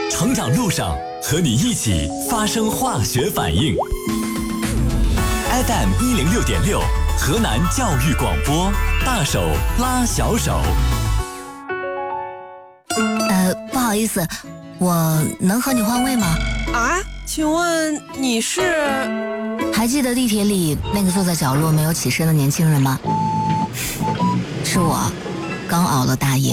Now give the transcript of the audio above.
成长路上和你一起发生化学反应。FM 106.6，河南教育广播，大手拉小手。 不好意思，我能和你换位吗？ 啊，请问你是？ 还记得地铁里那个坐在角落没有起身的年轻人吗？是我，刚熬了大夜。